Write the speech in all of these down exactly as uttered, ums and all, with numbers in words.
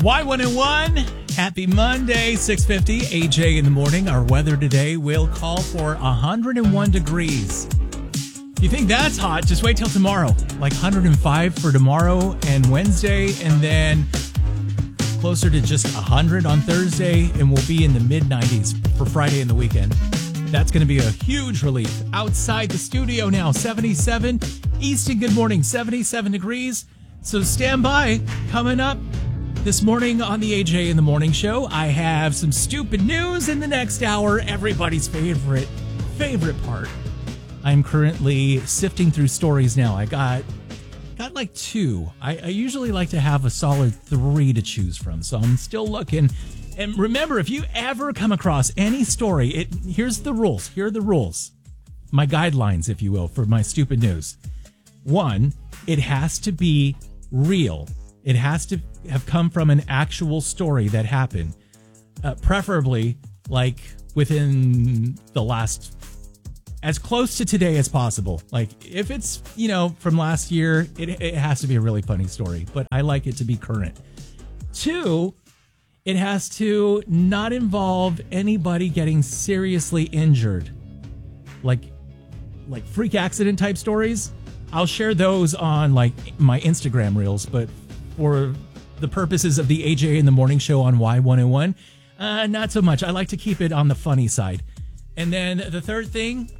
Y one oh one, happy Monday, six fifty, A J in the morning. Our weather today will call for one hundred one degrees. If you think that's hot, just wait till tomorrow. Like one hundred five for tomorrow and Wednesday, and then closer to just one hundred on Thursday, and we'll be in the mid nineties for Friday and the weekend. That's going to be a huge relief. Outside the studio now, seventy-seven. Easton, good morning, seventy-seven degrees. So stand by. Coming up this morning on the A J in the Morning Show, I have some stupid news in the next hour. Everybody's favorite, favorite part. I'm currently sifting through stories now. I got got like two. I, I usually like to have a solid three to choose from, so I'm still looking. And remember, if you ever come across any story, it here's the rules. Here are the rules. My guidelines, if you will, for my stupid news. One, it has to be real. It has to have come from an actual story that happened. Uh, preferably, like, within the last, as close to today as possible. Like, if it's, you know, from last year, it, it has to be a really funny story. But I like it to be current. Two, it has to not involve anybody getting seriously injured. Like, like freak accident type stories. I'll share those on, like, my Instagram reels, but for the purposes of the A J in the Morning Show on Y one oh one, uh, not so much. I like to keep it on the funny side. And then the third thing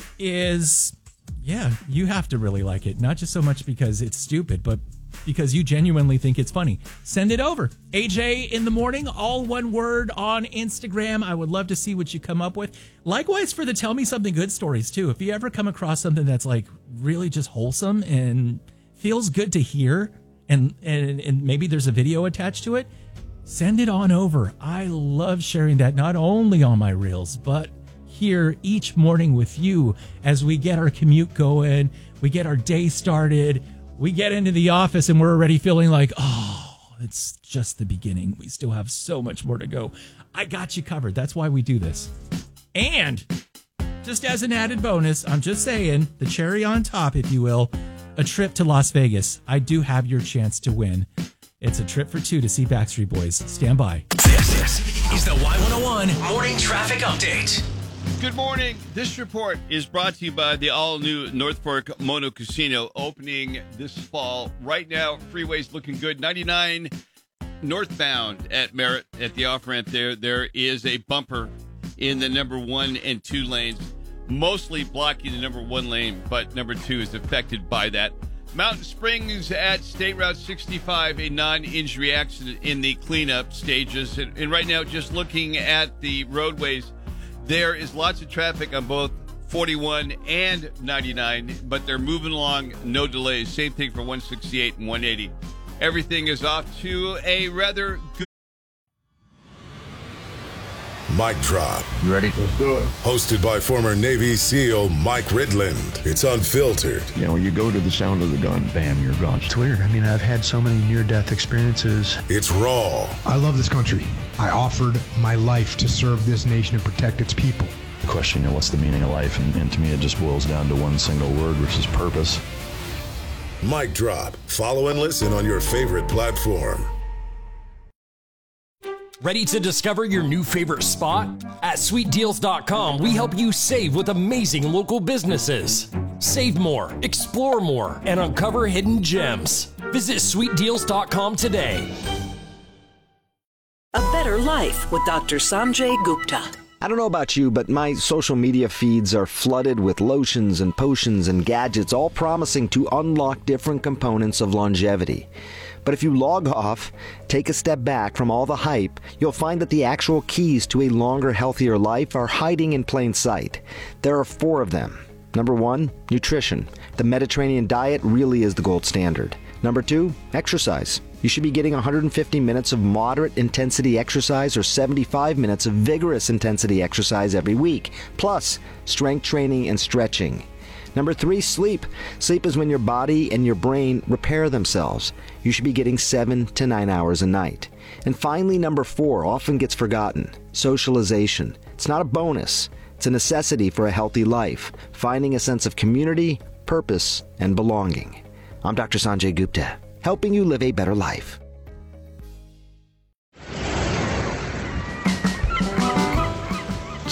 is, yeah, you have to really like it. Not just so much because it's stupid, but because you genuinely think it's funny. Send it over. A J in the Morning, all one word on Instagram. I would love to see what you come up with. Likewise for the Tell Me Something Good stories, too. If you ever come across something that's, like, really just wholesome and feels good to hear, and, and, and maybe there's a video attached to it, send it on over. I love sharing that, not only on my reels, but here each morning with you as we get our commute going, we get our day started, we get into the office and we're already feeling like, oh, it's just the beginning. We still have so much more to go. I got you covered. That's why we do this. And just as an added bonus, I'm just saying, the cherry on top, if you will, a trip to Las Vegas. I do have your chance to win. It's a trip for two to see Backstreet Boys. Stand by. This is the Y one oh one Morning Traffic Update. Good morning. This report is brought to you by the all-new North Fork Mono Casino, opening this fall. Right now, freeway's looking good. ninety-nine northbound at Merritt at the off-ramp there. There is a bumper in the number one and two lanes, mostly blocking the number one lane, but number two is affected by that. Mountain Springs at State Route sixty-five, a non-injury accident in the cleanup stages. And, and right now, just looking at the roadways, there is lots of traffic on both forty-one and ninety-nine, but they're moving along, no delays. Same thing for one sixty-eight and one eighty. Everything is off to a rather good... Mic Drop. You ready? Let's do it. Hosted by former Navy SEAL Mike Ridland. It's unfiltered. You know, you go to the sound of the gun, bam, you're gone. It's weird. I mean, I've had so many near-death experiences. It's raw. I love this country. I offered my life to serve this nation and protect its people. The question, you know, what's the meaning of life? And, and to me, it just boils down to one single word, which is purpose. Mic Drop. Follow and listen on your favorite platform. Ready to discover your new favorite spot? At sweet deals dot com, we help you save with amazing local businesses. Save more, explore more, and uncover hidden gems. Visit sweet deals dot com today. A better life with Doctor Sanjay Gupta. I don't know about you, but my social media feeds are flooded with lotions and potions and gadgets, all promising to unlock different components of longevity. But if you log off, take a step back from all the hype, you'll find that the actual keys to a longer, healthier life are hiding in plain sight. There are four of them. Number one, nutrition. The Mediterranean diet really is the gold standard. Number two, exercise. You should be getting one hundred fifty minutes of moderate intensity exercise or seventy-five minutes of vigorous intensity exercise every week, plus strength training and stretching. Number three, sleep. Sleep is when your body and your brain repair themselves. You should be getting seven to nine hours a night. And finally, number four, often gets forgotten, socialization. It's not a bonus. It's a necessity for a healthy life, finding a sense of community, purpose, and belonging. I'm Doctor Sanjay Gupta, helping you live a better life.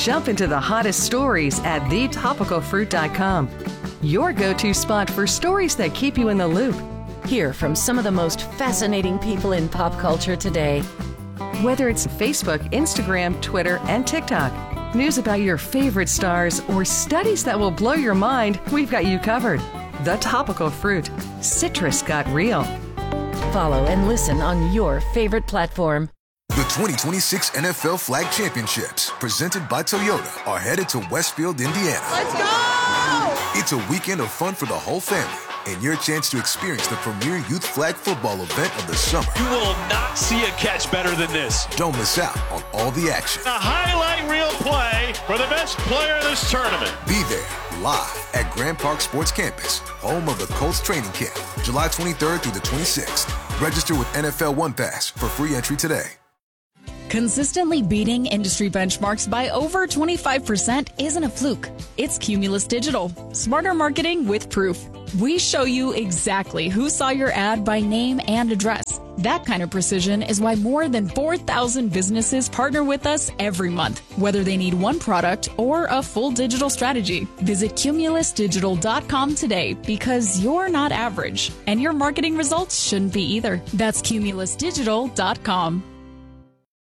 Jump into the hottest stories at the topical fruit dot com. Your go-to spot for stories that keep you in the loop. Hear from some of the most fascinating people in pop culture today. Whether it's Facebook, Instagram, Twitter, and TikTok, news about your favorite stars, or studies that will blow your mind, we've got you covered. The Topical Fruit. Citrus got real. Follow and listen on your favorite platform. The twenty twenty-six N F L Flag Championships, presented by Toyota, are headed to Westfield, Indiana. Let's go! It's a weekend of fun for the whole family, and your chance to experience the premier youth flag football event of the summer. You will not see a catch better than this. Don't miss out on all the action. A highlight reel play for the best player in this tournament. Be there, live at Grand Park Sports Campus, home of the Colts training camp, July twenty-third through the twenty-sixth. Register with N F L One Pass for free entry today. Consistently beating industry benchmarks by over twenty-five percent isn't a fluke. It's Cumulus Digital. Smarter marketing with proof. We show you exactly who saw your ad by name and address. That kind of precision is why more than four thousand businesses partner with us every month, whether they need one product or a full digital strategy. Visit cumulus digital dot com today, because you're not average, and your marketing results shouldn't be either. That's cumulus digital dot com.